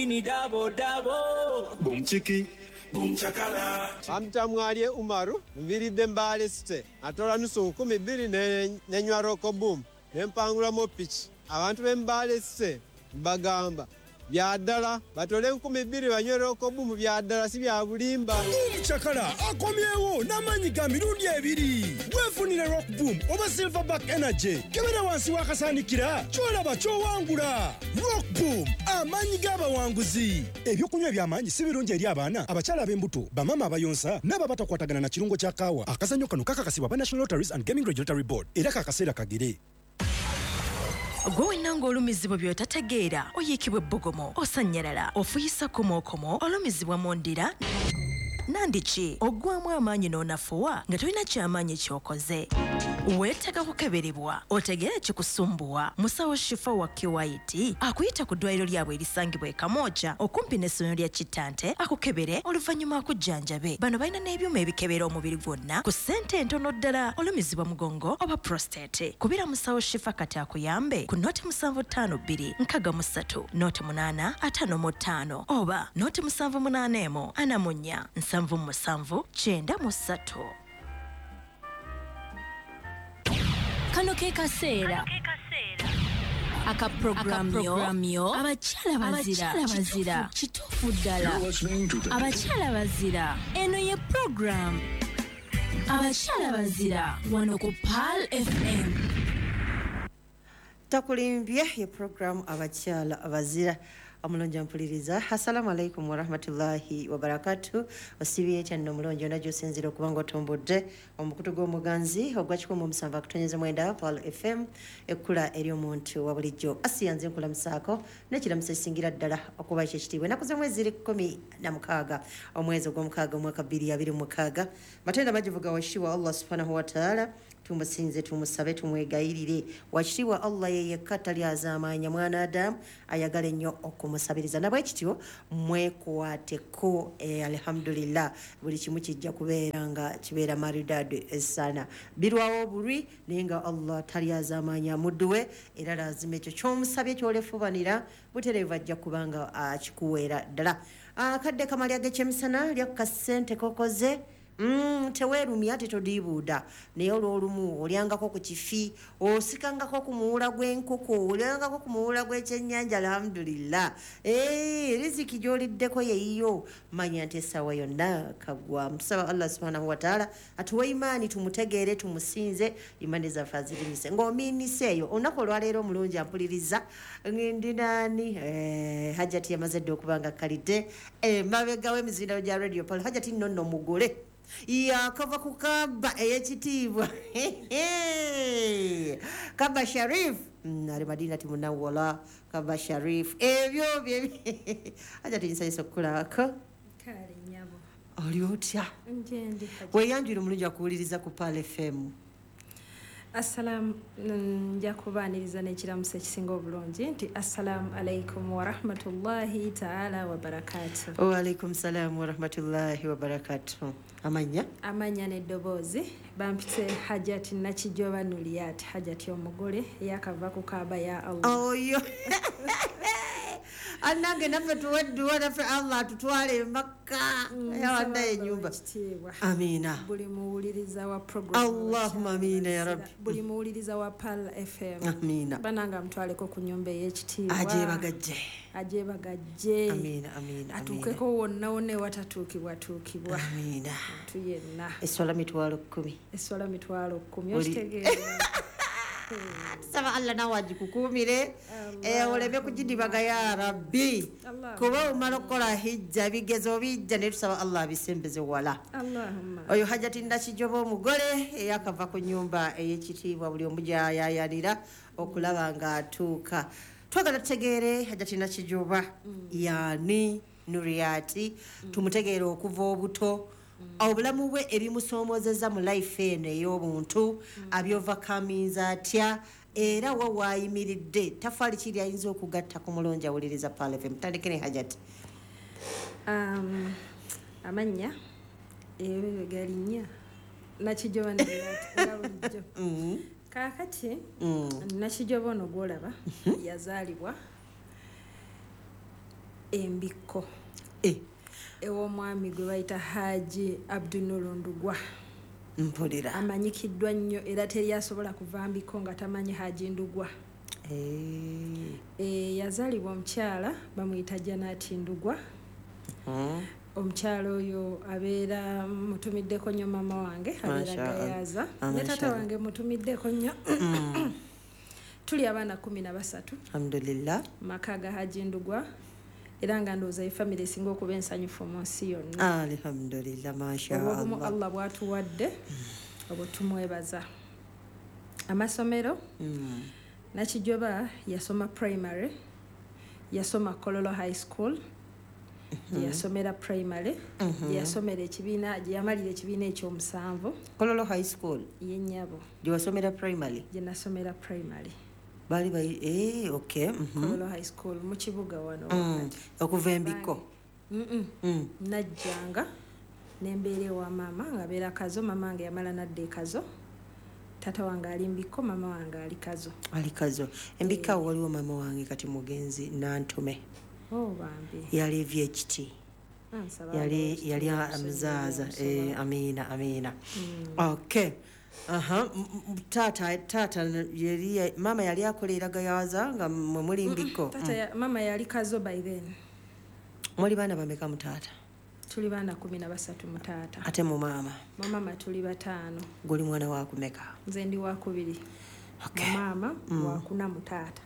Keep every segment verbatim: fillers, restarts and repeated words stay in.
Ni dabo dabo. Boom chiki. Boom chakala. Amtamwalie Umaru, mviride mbale site. Atola nusu kumi bili ne nenywa roko boom. Nempangula mo pitch. Abantu bembale site bagamba. Byadala batole nkumi bbiri banywera okobumu byadala si bya bulimba. Boom chakala akomyewo namanyi ga mirundi ebiri. Wefunire rock boom oba silverback energy. Kebera wansi wakasandikira kyolaba kyowangula. Rock boom amanyi g'abawanguzi. Ebyokunywa eby'amaanyi si birungi eri abaana abakyala ab'embuto bamama abayonsa n'ababatakwatagana na kirungo kya kaawa. Akazannyo kano kakakasibwa ba National Lotteries and Gaming Regulatory Board era kakaseera kagere. Gwe nango olumizibwa byotategeera oyikibwe bbogomo osanyalala ofuyisa komokomo olumizibwa mondira nandiki ogwamu amaanyi n'onafuwa nga tolina kyamaanyi kyokoze weetaaga kukeberebwa otegeera kikusumbuwa musawo Shifa wa Kiwaiti akuyita ku ddwaliro lyabwe erisangibwa e Kamooja okumpi n'essomero lya Kittante akukebere oluvannyuma akujjanjabe. Bano balina n'ebyuma ebikebera omubiri gwonna ku ssente entono ddala olumizibwa mugongo oba prostate. Kubira musawo Shifa kati akuyambe ku noti musanvu ttaano bbiri nkaaga mu ssatu noti munaana ataano mu ttaano oba noti musanvu munaana emu ana mu nnya nsanvu mu musanvu kyenda mu ssatu. Kano ke kaseera aka programyo abakyala bazira bazira kituufu ddala abakyala bazira eno ye program abakyala bazira wano ku Pearl F M. Takulimbye ye program abakyala abazira. Omulonja mpuliriza. Assalamu alaikum wa rahmatullahi wa barakatuh. Osibye cyane omulonja najo senzira okubanga otombodde omukutu gw'omuganzi ogwa kikumu musanvu akutonyeza mwenda Pearl F M ekkula eri omuntu wa bulijjo. Asiyanze nkula musaako n'ekiramusa ekisingira ddala okuba ekyekitiibwa ennaku z'omwezi kkumi na mukaaga omwezi ogw'omukaaga omwaka bbiri abiri mu mukaaga. Matenda majivuga washiwa Allah subhanahu wa ta'ala tumusinze tumusabe tumwegayirire wakitiibwa Allah ye yekka tali azaamaanya mwana Adamu ayagala ennyo okumusabiriza nabwe kityo mwekwateko eh, alhamdulillah buli kimu kijja kubeera nga kibeera maridadi esana birwawo bulwi naye nga Allah tali azaamaanya muddu we era lazima ekyo ky'omusabye ky'olefubanira butereevu ajja kubanga akikuweera ddala. Akadde kamalya g'ekyemisana lyakka ssente kokoze Mm, tewerumya tetodibuuda naye olwolumu olyangako ku kifi osikangako ku muwula gw'enkoko olyangako ku muwula gw'ekyennyanja alhamdulillah. Hey, riziki gy'oliddeko yeyiyo manya nti essaawa yonna kagwa. Musaba Allah subhanahu wa ta'ala atuwe imaani tumutegeere tumusinze imaani zaffe azirimise ng'omiinise eyo. Olunaku olwaleero omulungi ampuliriza ndi naani eh, Hajati yamaze dde okuba nga kalidde emabega w'emizindalo gya Radio Pearl. Hajati nno nno mugole yakava ku Kaba ey'ekitiibwa Kaba Sharif ali Madina ti munawwala Kaba Sharif ebyo bye aja tinsayisa okukulako kale nyabo oli otya njendi weyanjira omulungi akuwuliriza ku Pearl F M. Assalamu nja kubaaniriza n'ekiramusa ekisinga obulungi nti assalamu alaikum wa rahmatullahi ta'ala wa barakatuh. Wa alaikum salam wa rahmatullahi wa barakatuh. Amanya amanya n'eddoboozi bampise Hajati Nakijoba Nuliyat Hajati omugole yakava ku Kaaba ya Allah. Oyo anange naffe tuwedduwa naffe Allah tutwale Makka yawanda enyumba. Amina. Buli muwuliriza wa program Allahumma amina ya Rabbi. Buli muwuliriza wa Pearl F M. Amina. Bananga mtwaleko ku nyumba ey'ekitiibwa. Ajebagajje. Ajebagajje. Amina amina. Atuukeko wonna wonna watatuukibwa tuukibwa. Amina. Tu yenna. Eswala mitwalo kkumi. Eswala mitwalo kkumi. Okitegeera. Saba Allah nawe agikukuumire oleme kugidibaga ya Rabbi kuba omala okukola hijja bigezo bijja ne tusaba Allah abisembeze wala. Allahumma. Oyo Hajati Nakijoba omugole eyakava ku nyumba ey'ekitiibwa buli omu gy'ayaayanira okulaba nga atuuka. Twagala tutegeere Hajati Nakijoba yani Nuriyati tumutegeere okuva obuto obulamu bwe ebimusoomozeza mu life eno ey'obuntu abyovakamiza atya era wa waayimiridde tafaali kiri ayinza okugatta ku mulonji awuliriza Pearl F M. Tandike ne Hajati. Um, amanya eyo galinnya Nakijoba Nuliyat kakati Nakijoba ono gwolaba yazaalibwa embikko eh ew'omwami gwe bayita Haji Abdunur Ndugwa mpulira amanyikiddwa nnyo era teri asobola kuva mbikko nga tamanyi Haji Ndugwa. eh e, yazaalibwa omukyala bamuyita Janati Ndugwa. hmm. Omukyala oyo abeera mutumiddeko nnyo mama wange abeera gayaza ne tata wange mutumiddeko nnyo. Tuli abaana kumi na basatu alhamdulillah maka ga Haji Ndugwa era nga ndowooza efamire esinga okuba ensanyufu mu nsi yonna. Alhamdulillah masha Obwobumu Allah. Allah bwatuwadde obwo tumwebaza. Amasomero Mm. Nakijoba yasoma primary, yasoma Kololo High School, yasomera primary, yasomera ekibiina yamalira ekibiina ekyomusanvu. Kololo High School Yennyabo gye wasomera primary gye nasomera primary. bali bayi eh okay mhm Kololo High School mu kibuga wano. mm. okuva embiko Mm mm. Najjanga nembeera ewa maama nga beera kazo, mama wange yamala nadde kazo, tata wange ali mbiko, mama wange ali kazo. ali kazo embika yeah. Waliwo mama wange kati mugenzi nantume oh bambi yali V H T yali yali amzaza eh amina amina mm. Okay aha tata tata yali mama yali akolera gayaza nga muli mbiko tata ya, mama yali kazo by then. Muli bana bameka mutata? Tuli bana kumi na basatu mutata. Ate mu mama? Mu mama tuli batano. Guli mwana wa kumeka? Nze ndi wa kubiri. Okay. Mu mama mm. wa kuna mutata.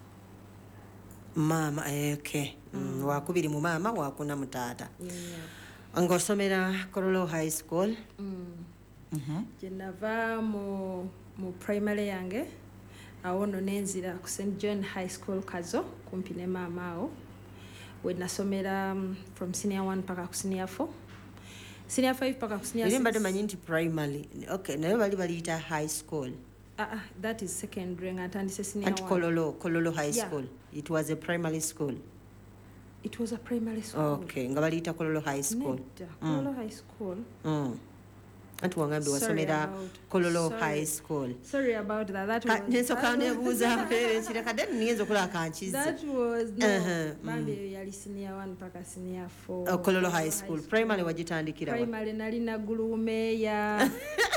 Mama eh, okay. Mm. Mm. Wa kubiri mu mama wa kuna mutata. Yeah. Ngosomera Kololo High School. Mm. Mhm. Mm Jenava mu mu primary yange awono nenzira ku Saint John High School Kazo kumpi ne mama awo. When nasomera um, from senior one paka ku senior four. Senior five paka ku senior six. Ilimba demanyi nti primary. Okay, nayo bali balita high school. Ah uh, uh, that is secondary ngatandise senior and one. Kololo, Kololo High yeah. School. It was a primary school. It was a primary school. Okay, nga balita Kololo High School. Nedda, Kololo mm. High School. Mm. Anti wangambi wasomera Kololo sorry. High School. Sorry about that. That was Nenso kane buza parents ira kadeni niyenzo kula kanchize. That was no. Uh-huh. Bambi mm. yali senior one paka senior four. Uh, Kololo High School. High Primary wajitandikira wa. Primary nali na gulume ya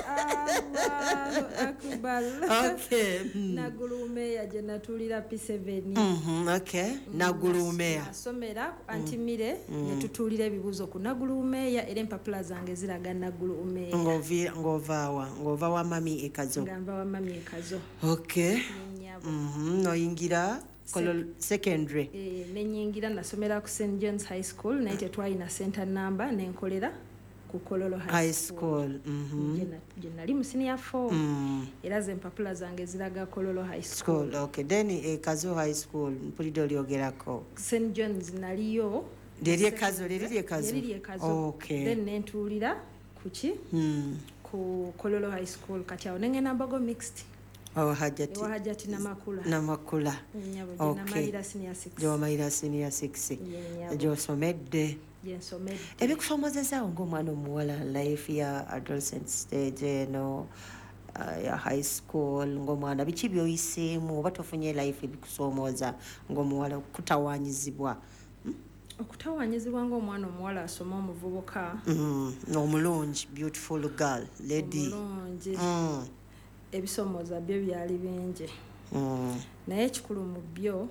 Allahu Akbar. Okay. Mm. Na gulume ya je natulira P seven. Mhm. Okay. Na gulume ya. Somera antimire mm. ne tutulira ebibuzo ku na gulume ya ere mpapula zange ziraga na gulume. Ngovi ngovawa ngovawa mami ekazo. Ngamba wa mami ekazo. Okay. Mhm. No ingira Kololo secondary. Eh nenyingira nasomera ku Saint John's High School naite twalina center number nenkolera ku Kololo High, High School. Mhm. Je nali mu senior four. Mm. Era ze mpapula zange ziraga Kololo High School. School. Okay. Then ekazo High School mpulidde olyogerako. Saint John's naliyo. Leriye kazo leriye kazo. Leriye kazo. Okay. Then nentulira kuchi mm. ku Kololo High School kati awo nenge nambago mixed. Oh hajati. Ewa hajati na makula. Na makula. Nyabo okay. Jina maila senior six. Jo maila senior six. Yeah, jo somedde. Yeah, somedde. Ebe kusomozeza ng'omwana omuwala life ya adolescent stage no uh, ya high school ng'omwana biki byoyiseemu oba tofunye life ebikusomoza ng'omuwala kutawanyizibwa. Okutawanyizibwa ng'omwana omuwala asoma omuvubuka. Mm, omulungi beautiful girl lady. Omulungi. Mm. Ebisomoza byo byali bingi. Mm. Naye ekikulu mu byo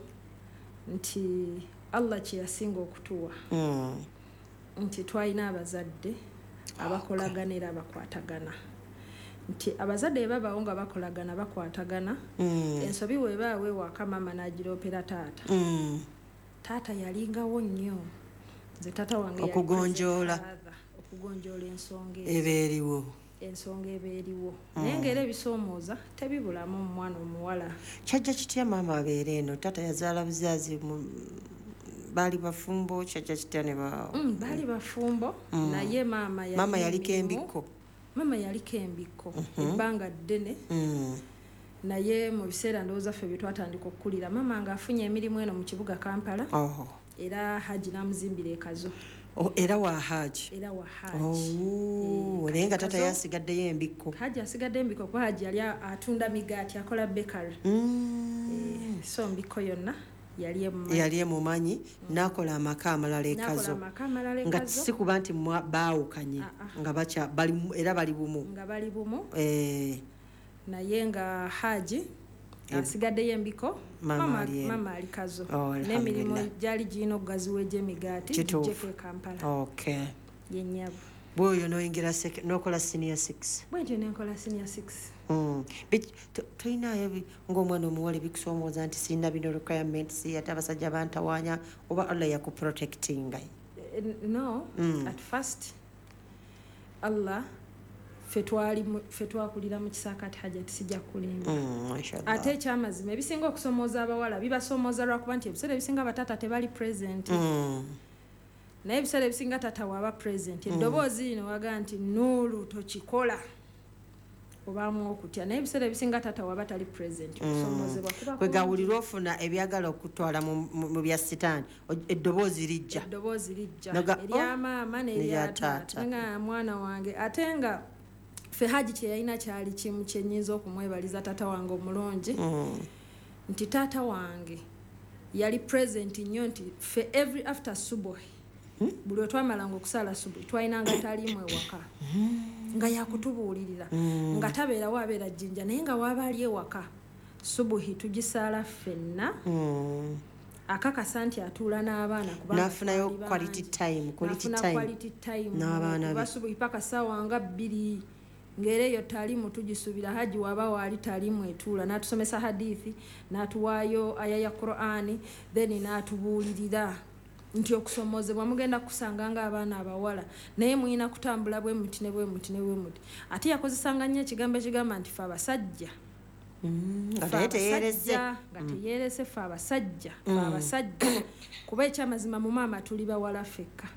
nti Allah kye yasinga okutuwa. Mm. Nti twalina abazadde abakolagana era bakwatagana. Nti abazadde babawo nga bakolagana bakwatagana. Mm. Ensobi webaawe waka mama n'agiroopera taata. Mm. Taata yalingawo nnyo. Nze taata wange okugonjoola okugonjoola ensonga ebeeriwo. Ensonga ebeeriwo. Naye ng'era ebisoomooza tebibulamu mu mwana omuwala. Kyajja kitya maama abeera eno? Taata yazaala buzaazi baali bafumbo kyajja kitya ne ba mm, baali bafumbo mm. naye maama yali maama yaliko embikko. Maama yaliko embikko mm-hmm. ebbanga ddene mm. naye mu biseera ndowooza ffe bye twatandika okukulira maama ng'afunye emirimu eno mu kibuga Kampala. Oh. Era Haji n'amuzimbira ekazo. Oh, era wa Haji. Era wa Haji. Oh, naye nga taata yasigaddeyo embikko. Haji asigadde embikko kuba Haji yali atunda migaati akola bakery. Mm. Eh, so mbikko yonna yali emumanyi n'akola amaka amalala ekazo nga si kuba nti baawukanye nga bacha era bali bumu nga bali bumu eh naye nga Haji asigaddeyo embiko mama ali kazo n'emirimu gyali giyina okugaziwa egy'emigaati gijjeko e Kampala okay yennyabo bw'oyo n'oyingira n'okola senior six bwentyo nenkola senior six toyinayo ng'omwana omuwala ebikusoomooza nti sirina bino requirements ate abasajja bantawaanya oba Allah yakuprotectinga no at first Allah fe twakulira mu kisaakaati Hajati sijja kulimba ate ekyamazima ebisinga okusomooza abawala bibasoomooza lwakuba nti ebiseera ebisinga abataata tebali present naye ebiseera ebisinga taata waaba present eddoboozi lino waga nti Nuuru tokikola obaamu okutya naye ebiseera ebisinga taata waaba tali present okusomoozebwa kuba kwegawulira ofuna ebyagala okutwala mu bya sitaani eddoboozi lijja eddoboozi lijja eryamaama n'eryataata nga mwana wange ate nga fe Haji kye yalina kyali kimu kyennyinza okumwebaliza taata wange omulungi nti taata wange yali present nnyo nti fe every after subuhi buli we twamalanga okusala subuhi twalinanga taliimu ewaka nga yakutubuulirira nga tabeerawo abeera jjinja naye nga waaba ali ewaka subuhi tugisaala ffenna akakasa nti atuula n'abaana nafunayo quality time n'abaana be subuhi paka ssaawa nga bbiri ng'era eyo taliimu tugisuubira Haji waaba waali taliimu etuula n'atusomesa hadithi n'atuwaayo aya ya Qur'ani then n'atubuulirira nti okusomoozebwa mugenda kusanga nga abaana abawala naye muyina kutambula bwe muti ne bwe muti ne bwe muti ate yakozesanga nnyo ekigambo ekigamba nti fe abasajja nga teyerese nga teyerese fe abasajja fe abasajja kuba ekyamazima mu maama tuli bawala fekka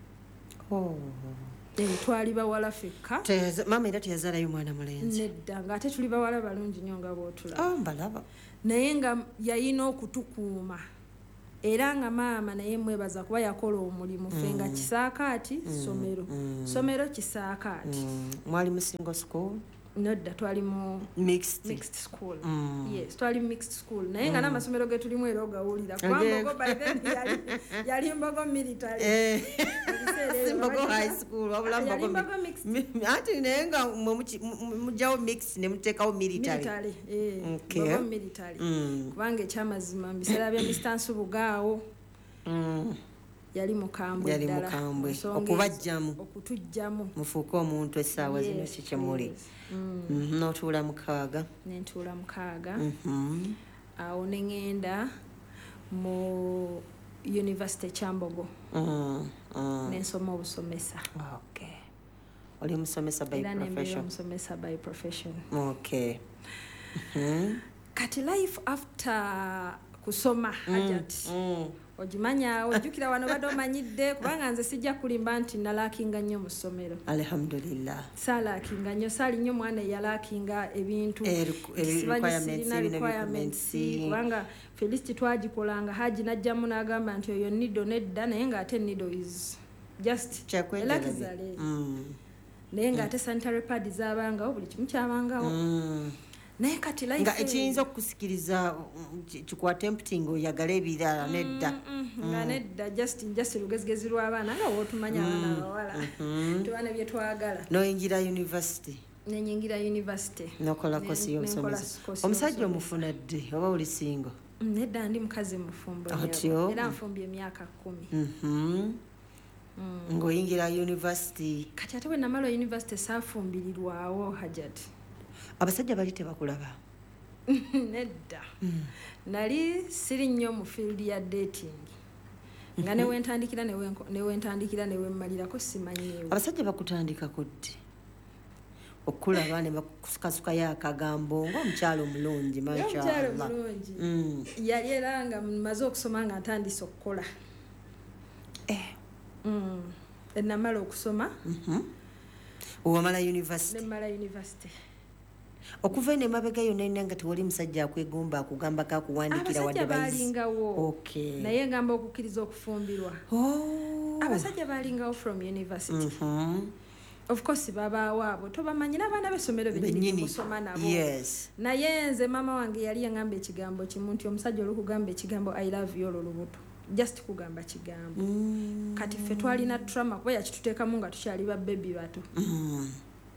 twali bawala fekka maama era teyazaalayo mwana mulenzi nedda nga ate tuli bawala balungi nnyo nga bootulaba mbalaba naye nga yayina okutukuuma era nga maama naye mwebaza kuba yakola omulimu fe nga kisaakaati somero somero kisaakaati mwali mu single school nodda twali mu mixed mixed school yes twali mixed school naye nga n'amasomero ge tulimu era ogawulira kwambogo by then yali yali mbogo military Mbogo high school wabula mbogo ati naye nga mujjawo mixed ne muteekawo military mbogo military kubanga ekyamazima mu biseera bya Mister Nsubugaawo yali mukambwe yali mukambwe okubajjamu okutujjamu mufuuke omuntu essaawa zino kiki muli n'otuula mukaaga n'entuula mukaaga awo ne ŋŋenda mu University Kyambogo n'ensoma obusomesa oli musomesa by profession musomesa by profession okay kati life after kusoma Hajati ojimanya ojjukira wano badde omanyidde kubanga nze sijja kulimba nti nalaakinga nnyo mu ssomero alhamdulillah saalaakinga nnyo saali nnyo mwana eyalaakinga ebintu requirements kubanga Felicity twagikolanga Haji najjamu n'agamba nti oyo nido nedda naye ng'ate nido is just luxury naye ng'ate sanitary pad zaabangawo buli kimu kyabangawo naye kati life nga ekiyinza okusikiriza kikuwa tempting oyagala ebirala nedda nga nedda just just lugezigezi lw'abaana nga wootumanya abaana abawala tubana bye twagala noyingira university nenyingira university nokola kosi y'obusomesa omusajja omufuna dde oba oli singo nedda ndi mukazi mufumbo era nfumbye emyaka kumi ng'oyingira university kati ate bwe namala university saafumbirirwawo Hajati abasajja bali tebakulaba nedda nali siri nnyo mu field ya dating nga ne wentandikira ne wentandikira ne wemmalirako simanyiwo abasajja bakutandikako ddi okulaba ne bakukasukayo akagambo ng'omukyalo omulungi mashallah yali era nga maze okusoma nga ntandise okukola enamala okusoma owamala university nemala university okuva ene mabega yonna ina nga tewali musajja akwegomba akugamba kakuwandikira wadde balingawo okay naye ngamba okukkiriza okufumbirwa abasajja balingawo from university of course baba wabo tobamanyira abaana b'essomero bennyini kusoma nabo yes naye nze mama wange yali yangamba ekigambo kimu nti omusajja olukugamba ekigambo I love you olwo lubuto just kugamba kigambo mm. kati ffe twalina trauma kuba yakituteekamu nga tukyali ba baby bato mm.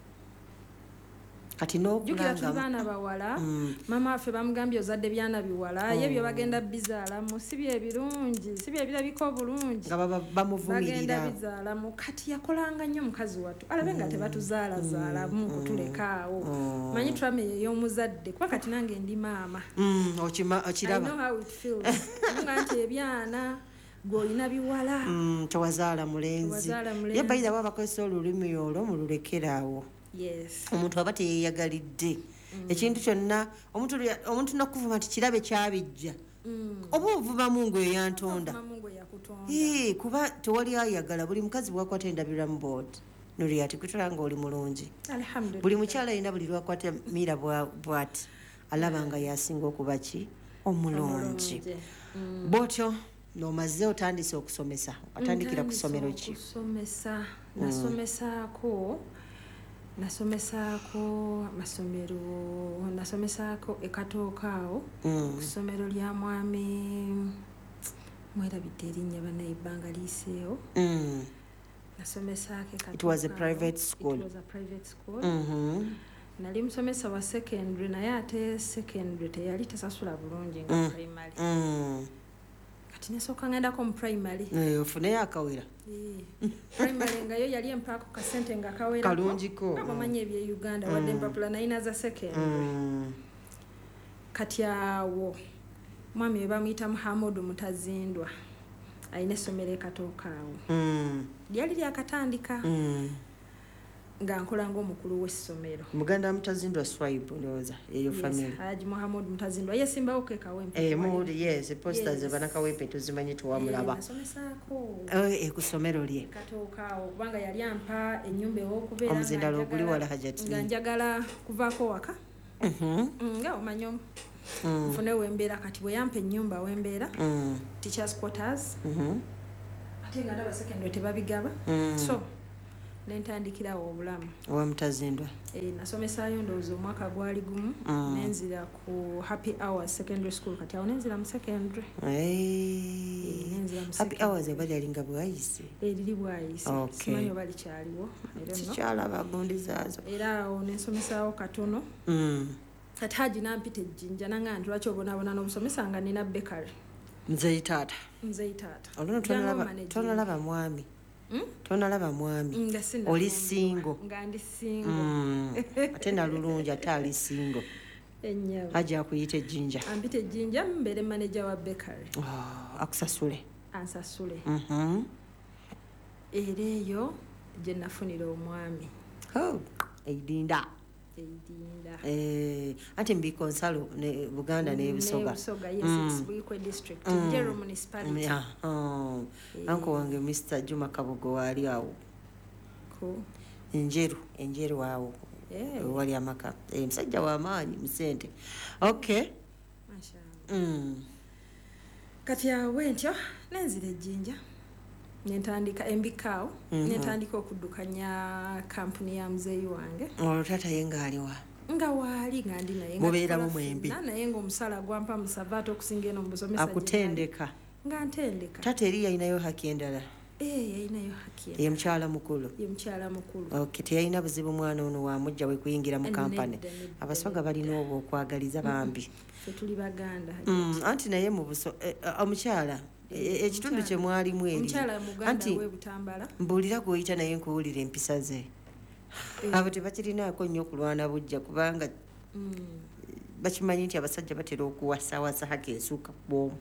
kati n'okulanga tuli baana bawala mm. mama waffe bamugambye ozadde byana biwala oh. ye byo bagenda bizaalamu si bye birungi si bye birabika obulungi nga bamuvumirira bagenda bizaalamu kati yakolanga nnyo mukazi wattu alabe nga mm. tebatuzaala zaalamu mm. kutulekaawo mm. manyi trauma ey'omuzadde kuba kati nange ndi maama mm. okiraba I know how it feels nga nti ebyana gwolina biwala mm. tewazaala mulenzi ye bayira wa bakozesa olulimi olwo mululekeraawo yes omuntu aba teyeyagalidde mm. ekintu kyonna omuntu omuntu nakuvuma nti kirabe kyabijja mm. oba ovuba mungu eyantonda ee kuba tewali ayagala buli mukazi bwakwata endabirwa mu board nuli ati kutulanga oli mulungi alhamdulillah buli mukyala alina buli lwakwata mira bwati alaba nga yasinga okuba ki omulungi mm. bwotyo nomaze otandise okusomesa watandikira ku ssomero ki kusomesa nasomesaako nasomesaako amasomero nasomesaako ekatookaawo mm. ku ssomero lya mwami mwerabidde erinnya bannayibbanga liiseewo mm. nasomesaako it was a private school it was a private school mm-hmm. nali musomesa wa secondary naye ate secondary teyali tesasula bulungi nga mm. primary mm. kati nesooka ngendako mu primary eh, ofuneyo akawera yeah. primary nga yo yali empaako kasente nga kawera kalungiko abamanyi ebye Uganda mm. wadde empapula nayina za secondary mm. kati awo mwami we bamuyita Muhammadu Mutazindwa ayina essomero ekatookaawo mm. lyali lyakatandika mm. nga nkola ng'omukulu w'essomero muganda Mutazindwa Swipe ndowooza eyo yes, family Haji Muhammad Mutazindwa yesimbawo ke kawempe eh muri yes posters yes. Bana kawempe tuzimanyi tuwamulaba eh, nasomesaako eh ku ssomero lye katookaawo kubanga yali ampa ennyumba ew'okubeera omuzindalo oguli wala hajati nga njagala kuvaako waka mhm mm, nga omanyo mm. nfune wembeera kati bwe yampa ennyumba wembeera mm. teachers quarters mhm ate nga ndaba secondary tebabigaba mm. so nentandikirawo obulamu owa Mutazindwa e, nasomesaayo ndowooza omwaka gwali gumu mm. nenzira ku Happy Hours Secondary School kati awo nenzira mu secondary hey. e, nenzira mu Happy Hours ebali alinga bwayise eriri bwayise okay. simanyi oba likyaliwo kikyala bagundi zaazo era awo nensomesaawo katono mm. kati Haji nampita ejjinja nanga nti lwaki obonaabona n'omusomesa nga nina bakery nzeyi taata nzeyi taata olwono tonalaba mwami Hmm? tonalaba mwami oli singo nga ndi singo mm. ate nalulungi ate ali singo ennyabo Haji akuyita ejjinja ampita ejjinja mbeere manager wa bakery oh, akusasule ansasule mhm era eyo gye nafunira omwami oh eidinda eidinda eh ate mbiko nsalo ne Buganda mm, ne Busoga ne Busoga yes mm. it's Buikwe district mm. Njero municipality yeah oh e. Anko wange Mister Juma Kabugo wali awo ko Njeru enjeru awo yeah. Wali amaka eh msajja wa amaanyi msente okay mashallah mm. kati awe ntyo nenzire ejjinja nentandika embikaawo mm-hmm. nentandika okuddukanya kampuni ya muzeeyi wange olwo tata yenga aliwa nga waali nga ndi naye mubeera mu mwembi naye ng'omusala gwampa musavaati okusinga eno musomesa akutendeka nga ntendeka tata eri yayinayo haki endala eh yayinayo haki ye mukyala mukulu ye mukyala mukulu okay teyayina buzibu mwana ono wamujja we kuyingira mu kampani abasoga balina obwo okwagaliza bambi ffe tuli baganda mm, anti naye mu buso omukyala ekitundu kye mwalimu eri anti mbuulira gw'oyita naye nkuwulira empisa ze abo tebakirinaako nnyo okulwana bujja kubanga bakimanyi nti abasajja batera okuwasawasa haka esuuka bwomu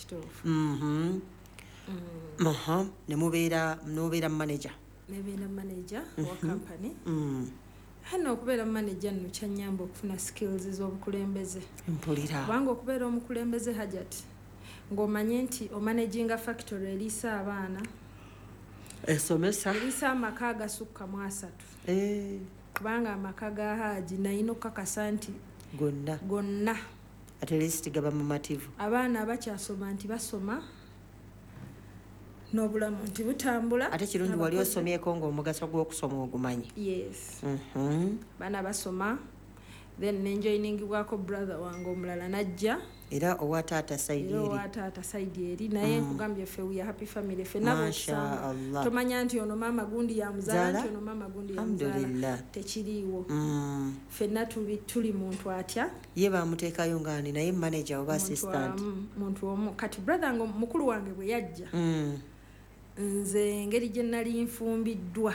nemubeera nobeera manager nebeera manager wa company hano okubeera manager nno kyanyamba okufuna skills z'obukulembeze mpulira kubanga okubeera omukulembeze hajati ng'omanye nti omanaginga factory eriisa abaana esomesa eriisa amaka agasukka mu asatu eh. kubanga amaka ga Haji nayina okukakasa nti gonna gonna at least gaba mamativu abaana abakyasoma nti basoma n'obulamu nti butambula. Ate kirungi wali osomyeko ng'omugaso gw'okusoma ogumanyi. Yes. Mhm. Baana basoma. Then nenjoiningibwako brother wange omulala najja. Era owa taata side eri. Era owa taata side eri. Naye nkugambye ffe we are happy family. Ffe nabo Masha Allah. Tomanya nti ono maama gundi ya muzaala, nti ono maama gundi ya muzaala. Alhamdulillah. Tekiriiwo. Mm. Ffenna tuli tuli muntu atya. Ye bamuteekayo ng'ani naye manager oba assistant. Muntu omu. Kati brother ngo mukulu wange bwe yajja. Mm. Nze engeri gye nali nfumbiddwa.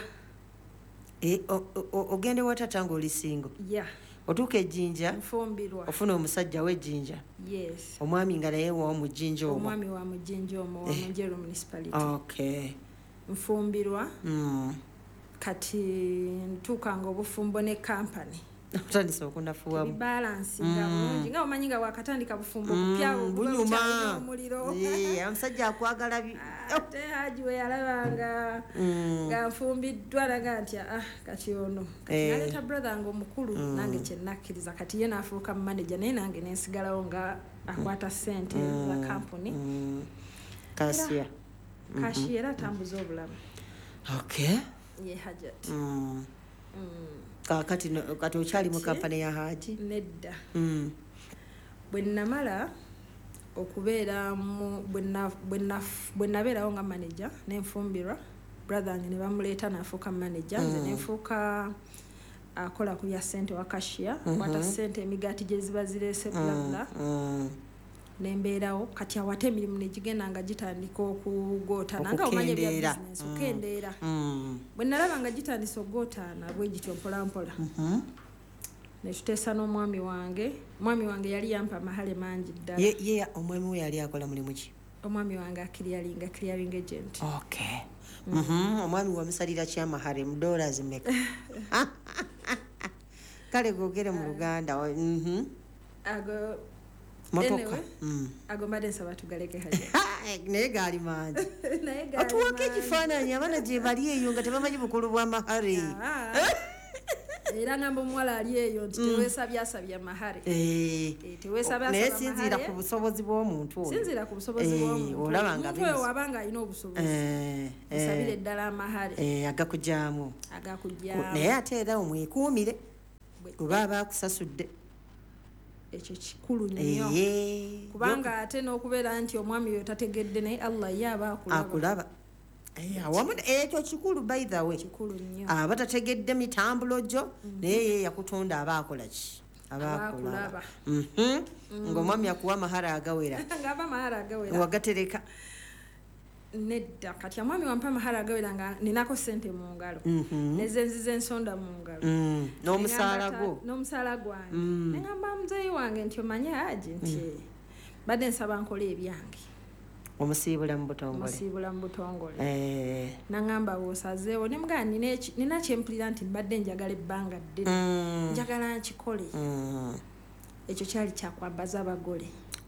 E ogende watata ng'oli singo. Yeah. Otuuka ejjinja nfumbirwa ofuna omusajja w'ejjinja. Yes. Omwami nga naye wa mu jjinja omwo. Omwami wa mu jjinja omwo wa mu Njero municipality. Okay. Nfumbirwa. Mm. Kati ntuukanga obufumbo ne company. Otandise okunafuwamu. Balance nga bulungi nga omanyi nga wakatandika bufumbo kupyawo bunyuma. Omuliro. Eh, omusajja akwagala bi. Ate Haji we yalabanga nga nfumbiddwa naga nti ah kati ono. Kati naleta brother ngo omukulu nange kye nakkiriza kati ye naafuuka manager naye nange nensigalawo nga akwata ssente za company. Kasia. Kashi era atambuza obulamu. Okay. Ye Hajat. Mm. Kakati kati okyali mu kampani ya Haji? Nedda. Mm. Bwe namala okubeera mu bwe nabeerawo nga manager nenfumbirwa brother wange ne bamuleeta n'afuuka manager nze nenfuuka akola ku bya ssente wa cashier kwata ssente emigaati gye ziba zireese bulabula nembeerawo kati awate emirimu negigenda nga gitandika okugootana nga omanya ebya business okendeera bwe nalaba nga gitandise okugootana bwe gityo mpolampola netuteesa n'omwami wange omwami wange yali yampa amahale mangi ddala. Ye omwami we yali akola mulimu ki? Omwami wange akiriyalinga clearing agent. Okay. Mhm. Omwami wamusalira ki amahale mu dollars meka? Kale gogere mu Luganda. Mhm. Ago motoka. Mm. Ago mbadde nsaba tugaleke Haji. Naye gaali mangi. Naye gaali. Otuwako ekifaananyi abaana gye bali eyo nga tebamanyi bukulu bw'amahale. Era ngamba omuwala ali eyo nti teweesabye asabye amahale. Teweesabye asabye amahale. Naye sinziira ku busobozi bw'omuntu oyo. Sinziira ku busobozi bw'omuntu. Olaba nga omuntu oyo wabanga alina obusobozi. Osabire ddala amahale. Agakugyamu. Agakugyamu. Naye ate era omwekuumire kuba aba akusasudde. Ekyo kikulu nnyo. Kubanga ate n'okubeera nti omwami oyo tategedde naye Allah ye aba akulaba. Akulaba. Awamu ekyo kikulu by the way. Kikulu nnyo. Aba tategedde mitambulo gyo naye ye yakutunda aba akola ki? Aba akulaba. Ng'omwami akuwa amahale agawera. Ng'aba amahale agawera. Wagatereka. Nedda kati omwami wampa amahale agawera nga ninako ssente mu ngalo. Nezenziza ensonda mu ngalo. N'omusaala gwo. N'omusaala gwange. Ne ngamba muzeeyi wange nti omanye Haji nti badde nsaba nkole ebyange. Omusiibula mu butongole. Omusiibula mu butongole. Eh. Nangamba bw'osazeewo ne mugamba nina nina kyempulira nti mbadde njagala ebbanga ddene. Njagala nkikole. Ekyo kyali kyakwambaza abagole.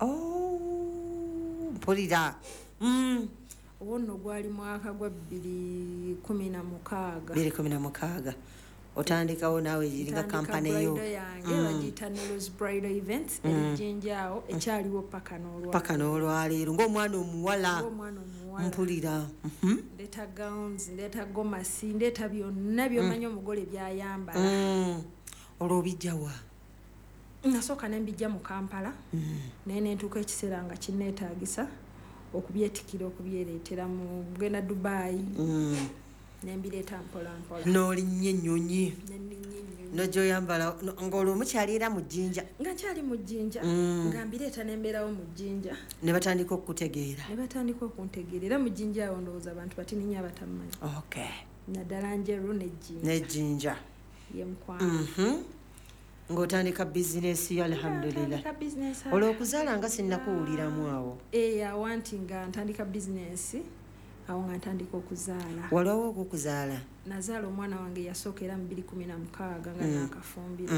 Oh, mpulira. Owo nno gwali mwaka gwa bbiri kumi na mukaaga. bbiri kumi na mukaaga. Otandikawo naawe giringa kampani yo. Bagiyita Nero's Bridal Events. Ejjinjaawo ekyaliwo paka n'olwaleero. Paka n'olwaleero ng'omwana omuwala. Ng'omwana omuwala. Mpulira. Ndeeta gowns, ndeeta gomasi, ndeeta byonna by'omanyi omugole by'ayambala. Olwo bijjawa? Nasooka ne mbijja mu Kampala. Naye ne ntuuka ekiseera nga kinneetaagisa okubyetikira okubyereetera mu genda Dubai. Nembireeta mpola mpola. N'olinnye ennyonyi. N'ogyoyambala ng'olwo mukyaliira mu jjinja. Nga nkyali mu jjinja. Nga mbireeta ne mbeerawo mu jjinja. Ne batandika okukutegeera. Ne batandika okuntegeera. Era mu jjinja awo ndowooza abantu batini nnyo abatamanyi. Okay. Naddala njeru n'ejjinja. N'ejjinja. Ye mukwano. Ng'otandika bizinesi yo alhamdulillah. Olwo okuzaala nga sinnakuwuliramu awo. Eh, awo nti nga ntandika bizinesi. Awo nga ntandika okuzaala. Waliwo okuzaala? Nazaala omwana wange yasookera mu bbiri kumi na mukaaga nga naakafumbira.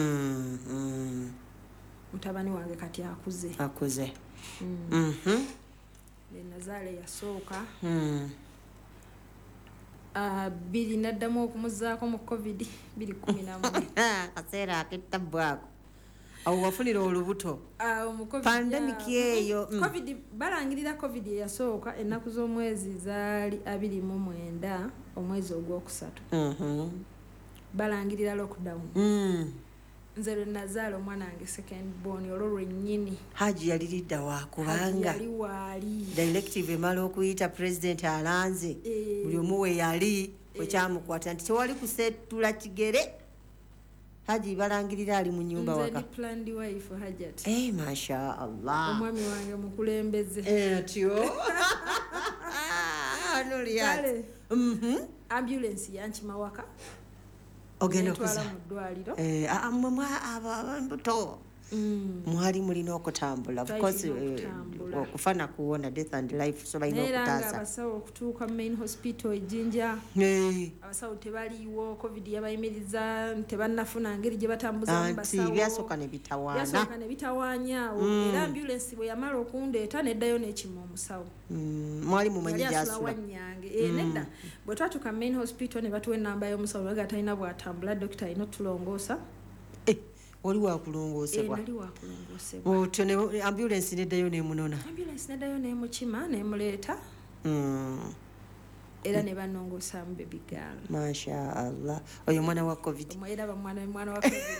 Mutabani wange kati akuze. Akuze. Ne nazaala yasooka. Bbiri naddamu okumuzaako mu covid bbiri kumi na mwenda. Kaseera ak'ettabwako. awo wafunira olubuto pandemic eyo covid balangirira covid yasooka ennaku z'omwezi zaali abiri mu mwenda omwezi ogwokusatu balangirira lockdown nze lwe nazaala omwana wange second born olwo lwennyini haji yaliridda wakubanga yali waali directive emala okuyita president alanze buli omu we yali wekyamukwata nti tewali kusetula kigere haji balangirira ali mu nyumba waka planned wife hajat eh masha Allah omwami wange mukulembeze eh tio kale mhm ambulance yankima waka ogenda kuza eh amwe abambuto mwali mulina okutambula of course okufana kuwona death and life so balina okutaasa abasawo okutuuka main hospital ejinja eh abasawo tebaliwo covid yabayimiriza tebannafuna ngeri gye batambuza abasawo anti byasoka ne bitawaana byasoka ne bitawaanyaawo era ambulance bwe yamala okundeeta neddayo n'ekima omusawo mwali mumanyi gyasula wanyange eh nedda bwe twatuka main hospital ne batuwa ennamba y'omusawo baga talina bw'atambula dokita alina otulongoosa wali wakulongoosebwa eh nali wakulongoosebwa otyo ne ambulance neddayo n'emunona ambulance neddayo n'emukima n'emuleeta mm era ne banongoosa mu baby girl masha Allah oyo mwana wa covid omwera ba mwana mwana wa covid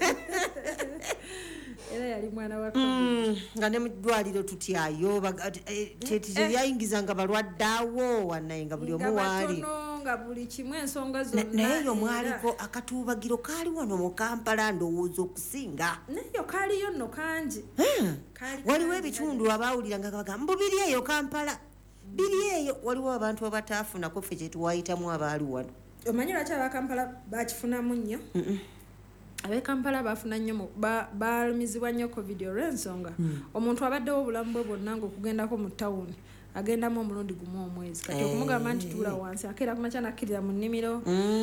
era yali mwana wa covid nga ne mu ddwaliro tutyayo teyayingizanga balwaddaawo wanaye nga buli omu waali nga buli kimu ensonga zonna naye mwaliko akatuubagiro kaali wano mu Kampala ndowooza okusinga nayo kaaliyo nno kangi waliwo ebitundu abaawulira nga bagamba mbu biri eyo Kampala biri eyo waliwo abantu abataafunako ffe kye tuwayitamu abaali wano omanyi lwaki abakampala bakifunamu nnyo ab'ekampala bafuna nnyo balumizibwa nnyo covid olw'ensonga omuntu abaddewo obulamu bwe bwonna ng'okugendako mu tawuni agendamu omulundi gumu omwezi kati okumugamba nti tuula wansi akeera kumakya nakkirira mu nnimiro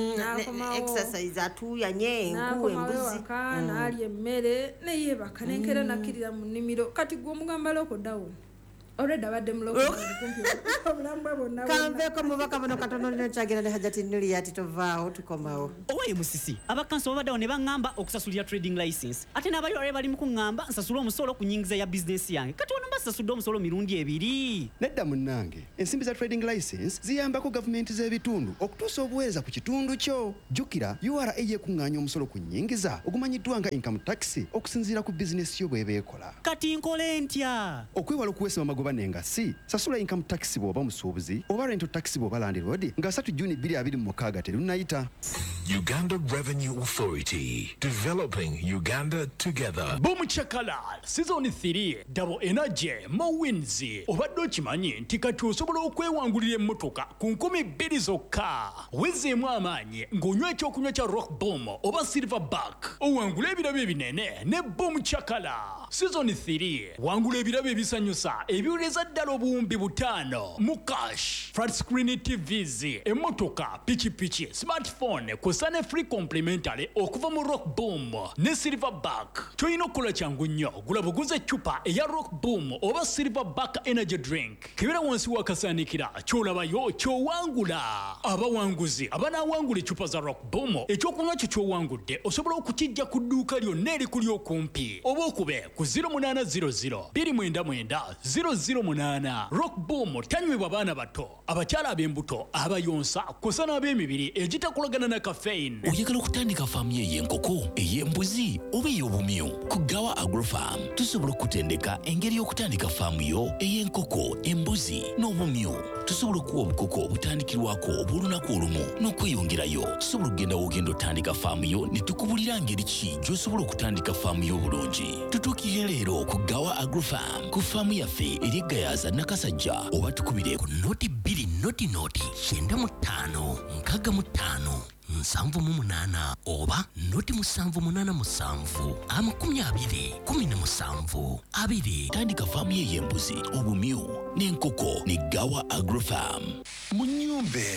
exercise atuuyanye enku embuzi n'alya emmere neyeebaka nenkeera nakkirira mu nnimiro kati gwe omugamba lokodawuni already abadde mu lokodawuni obulamu bwe bwonna kanveeko mubaka bano katono nekyagira ne hajati nuli ati tovaawo tukomawo owaye musisi abakansi babaddewo ne baŋŋamba okusasulira trading license ate n'abali wale bali mu kuŋŋamba nsasula omusolo ku nnyingiza ya bizinesi yange kati ono mbasasudde omusolo mirundi ebiri nedda munnange ensimbi za trading license ziyambako gavumenti z'ebitundu okutuusa obuweereza ku kitundu kyo jjukira U R A yekuŋŋaanya omusolo ku nnyingiza ogumanyiddwa nga income tax okusinziira ku bizinesi yo bw'ebeekola kati nkole ntya okwewala okuweesa amagoba n'engassi sasula income tax bw'oba musuubuzi oba rental tax bw'oba landlord nga three June twenty twenty-six terunnayita. Uganda Revenue Authority, developing Uganda together. Boom Chakala, season three, double energy, more wins. Obadde okimanyi nti kati osobola okwewangulira emmotoka ku nkumi bbiri zokka. Wezzeemu amaanyi ng'onywa ekyokunywa kya Rock Boom oba Silverback. Owangula ebirabo ebinene ne Boom Chakala. Season three, wangula ebirabo ebisanyusa ebiwuleza ddala obuwumbi butaano mu cash. Flat screen T Vs, emmotoka, pichipichi, smartphone, kusane free complimentary okuva mu Rock Boom ne Silverback. Toyina okukola kyangu nnyo, gula buguze eccupa eya Rock Boom oba Silverback energy drink. Kibera wansi wakasaanikira ky'olabayo ky'owangula. Abawanguzi abanaawangula eccupa za Rock Boom ekyokunywa kyo ky'owangudde osobola okukijja ku dduuka lyonna erikuli okumpi oba okube ku zero eight zero zero two nine nine zero zero eight. Rock Boom tanywebwa baana bato, abakyala ab'embuto, abayonsa kusa n'ab'emibiri egitakolagana na caffeine. Oyagala okutandika faamu y'enkoko, ey'embuzi oba ey'obumyu? Ku Gawa Agrofarm tusobola okutendeka engeri y'okutandika faamu yo ey'enkoko, embuzi n'obumyu. Tusobola okuwa obukoko obutandikirwako obw'olunaku olumu n'okweyongerayo. Tusobola okugenda w'ogenda otandika faamu yo ne tukubulira ngeri ki gy'osobola okutandika faamu yo obulungi. Tutuukirire leero ku Gawa Agrofarm ku faamu yaffe eri Gayaza Nakasajja, oba tukubire ku noti bbiri noti noti kyenda mu ttaano nkaaga mu ttaano nsanvu mu munaana oba noti musanvu munaana musanvu amakumi abiri kumi na musanvu abiri. Tandika faamu ye y'embuzi, obumyu n'enkoko ne Gawa Agrofarm. Mu nnyumba eno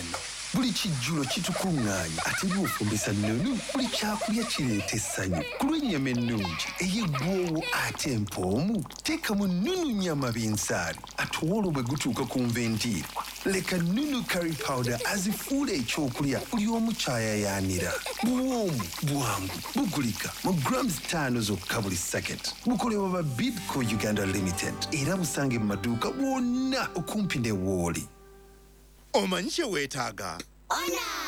buli kijjulo kitukuŋŋaanya ate bw'ofumbisa Nunu buli kyakulya kireeta essanyu ku lw'ennyama ennungi ey'eggwoowo ate empoomu teekamu Nunu nyama binsaali ate olwo bwe gutuuka ku nventiiri leka Nunu curry powder azifuula ekyokulya buli omu kyayayaanira buwoomu bwangu bugulika mu grams ttaano zokka buli saketi bukolebwa ba Bidco Uganda Limited era busange mu maduuka bwonna okumpi ne Wooli. Omanyi kye weetaaga?